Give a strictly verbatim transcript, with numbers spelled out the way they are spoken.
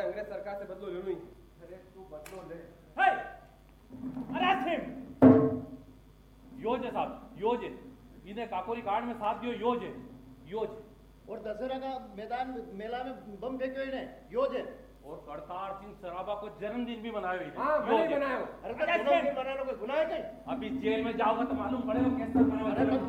मारे अंग्रेज सरकार से बदलो ले लो। अरे तू बदलो ले। हे अरेस्ट हिम। योज है साहब, योज है। इन्हें काकोरी कांड में साथ दियो, योज है, योज। और दशहरा का मैदान मेला में बम फेंक्यो इन्हें, योज है। और करतार सिंह सराबा को जन्मदिन भी मनायो इन्हें। हाँ भले बनायो। अरे तो जन्मदिन मनाने को गुनाह है कहीं? अभी जेल में जाओगे तो मालूम पड़ेगा कैसे मनाया।